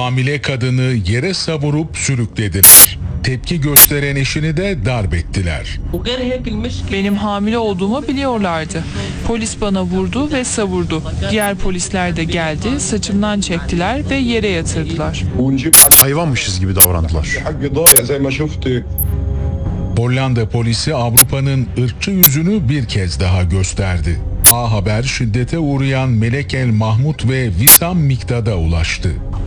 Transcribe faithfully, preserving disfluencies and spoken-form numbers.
Hamile kadını yere savurup sürüklediler. Tepki gösteren eşini de darp ettiler. Benim hamile olduğumu biliyorlardı. Polis bana vurdu ve savurdu. Diğer polisler de geldi, saçımdan çektiler ve yere yatırdılar. Hayvanmışız gibi davrandılar. Hollanda polisi Avrupa'nın ırkçı yüzünü bir kez daha gösterdi. A Haber şiddete uğrayan Melek El Mahmut ve Wissam Mikdad'a ulaştı.